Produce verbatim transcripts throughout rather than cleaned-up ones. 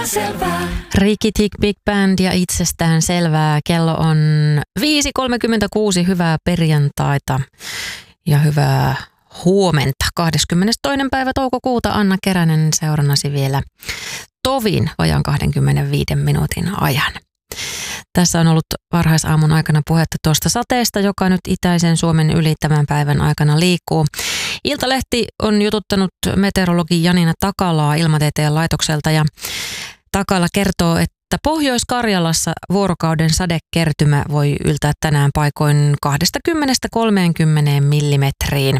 Selvää. Rikki Tikki Big Band ja itsestään selvää. Kello on viisi kolmekymmentäkuusi. Hyvää perjantaita ja hyvää huomenta. kahdeskymmenestoinen päivä toukokuuta. Anna Keränen seurannasi vielä tovin vajaan kaksikymmentäviisi minuutin ajan. Tässä on ollut varhaisaamun aikana puhetta tuosta sateesta, joka nyt itäisen Suomen yli tämän päivän aikana liikkuu. Iltalehti on jututtanut meteorologi Janina Takalaa Ilmatieteen laitokselta ja Takala kertoo, että Pohjois-Karjalassa vuorokauden sadekertymä voi yltää tänään paikoin kaksikymmentä kolmekymmentä millimetriin.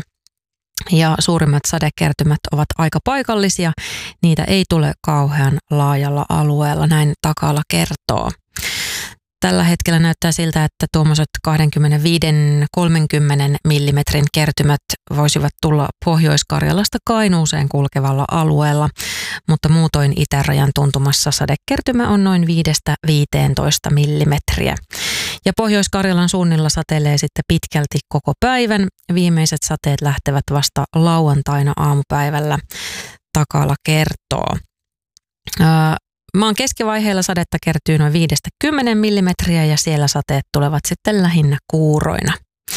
Ja suurimmat sadekertymät ovat aika paikallisia, niitä ei tule kauhean laajalla alueella, näin Takala kertoo. Tällä hetkellä näyttää siltä, että tuommoiset kaksikymmentäviisi kolmekymmentä millimetrin kertymät voisivat tulla Pohjois-Karjalasta Kainuuseen kulkevalla alueella, mutta muutoin itärajan tuntumassa sadekertymä on noin viidestä viiteentoista millimetriä. Ja Pohjois-Karjalan suunnilla satelee sitten pitkälti koko päivän. Viimeiset sateet lähtevät vasta lauantaina aamupäivällä, Takala kertoo. Ää, Maan keskivaiheella sadetta kertyy noin viidestä kymmeneen millimetriä ja siellä sateet tulevat sitten lähinnä kuuroina.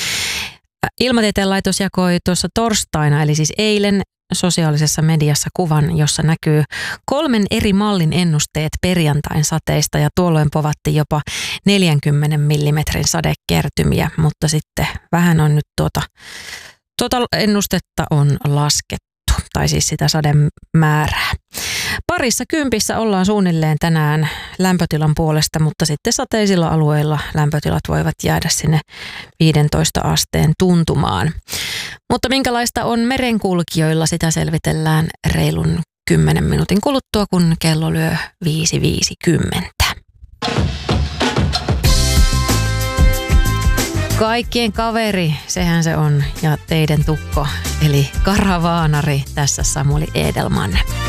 Ilmatieteen laitos jakoi tuossa torstaina, eli siis eilen, sosiaalisessa mediassa kuvan, jossa näkyy kolmen eri mallin ennusteet perjantain sateista ja tuolloin povatti jopa neljänkymmenen millimetrin sadekertymiä, mutta sitten vähän on nyt tuota, tuota ennustetta on laskettu, tai siis sitä sademäärää. Parissa kympissä ollaan suunnilleen tänään lämpötilan puolesta, mutta sitten sateisilla alueilla lämpötilat voivat jäädä sinne viidentoista asteen tuntumaan. Mutta minkälaista on merenkulkijoilla, sitä selvitellään reilun kymmenen minuutin kuluttua, kun kello lyö viisi viisikymmentä. Kaikkien kaveri, sehän se on, ja teidän tukko, eli karavaanari, tässä Samuli Edelman.